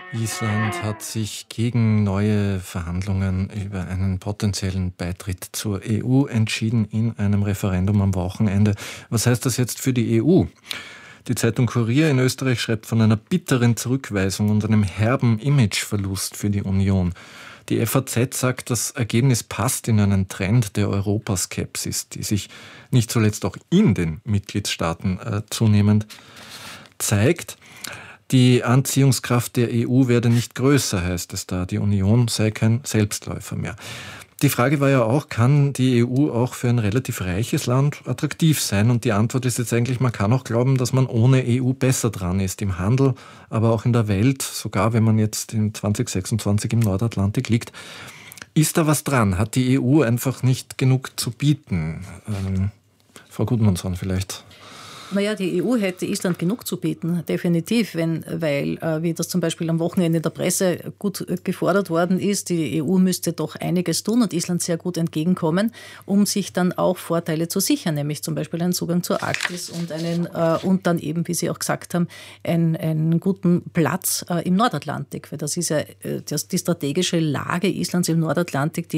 Island hat sich gegen neue Verhandlungen über einen potenziellen Beitritt zur EU entschieden in einem Referendum am Wochenende. Was heißt das jetzt für die EU? Die Zeitung Kurier in Österreich schreibt von einer bitteren Zurückweisung und einem herben Imageverlust für die Union. Die FAZ sagt, das Ergebnis passt in einen Trend der Europaskepsis, die sich nicht zuletzt auch in den Mitgliedstaaten zunehmend zeigt. Die Anziehungskraft der EU werde nicht größer, heißt es da. Die Union sei kein Selbstläufer mehr. Die Frage war ja auch, kann die EU auch für ein relativ reiches Land attraktiv sein? Und die Antwort ist jetzt eigentlich, man kann auch glauben, dass man ohne EU besser dran ist. Im Handel, aber auch in der Welt, sogar wenn man jetzt in 2026 im Nordatlantik liegt. Ist da was dran? Hat die EU einfach nicht genug zu bieten? Frau Gudmundsson vielleicht. Naja, die EU hätte Island genug zu bieten, definitiv, weil, wie das zum Beispiel am Wochenende in der Presse gut gefordert worden ist, die EU müsste doch einiges tun und Island sehr gut entgegenkommen, um sich dann auch Vorteile zu sichern, nämlich zum Beispiel einen Zugang zur Arktis und dann eben, wie Sie auch gesagt haben, einen guten Platz im Nordatlantik, weil das ist ja die strategische Lage Islands im Nordatlantik,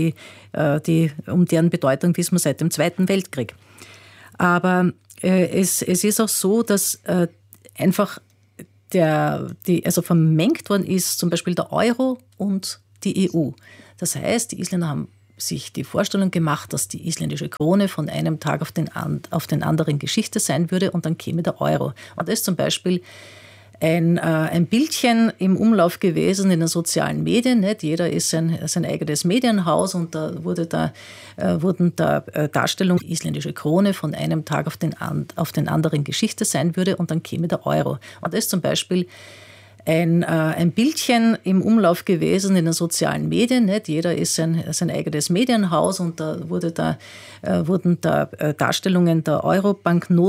um deren Bedeutung wissen wir seit dem Zweiten Weltkrieg. Aber es ist auch so, dass einfach also vermengt worden ist, zum Beispiel der Euro und die EU. Das heißt, die Isländer haben sich die Vorstellung gemacht, dass die isländische Krone von einem Tag auf den anderen Geschichte sein würde und dann käme der Euro. Und das ist zum Beispiel ein Bildchen im Umlauf gewesen in den sozialen Medien. Nicht? Jeder ist sein eigenes Medienhaus und da wurden da Darstellungen, die isländische Krone von einem Tag auf den anderen Geschichte sein würde und dann käme der Euro. Und das ist zum Beispiel ein Bildchen im Umlauf gewesen in den sozialen Medien. Nicht? Jeder ist sein eigenes Medienhaus und da wurden da Darstellungen der Euro-Banknoten